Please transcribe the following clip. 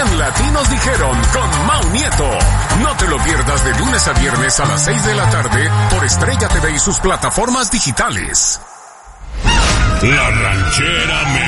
Bien Latinos Dijeron con Mau Nieto. No te lo pierdas de lunes a viernes a las 6 de la tarde por Estrella TV y sus plataformas digitales. La Ranchera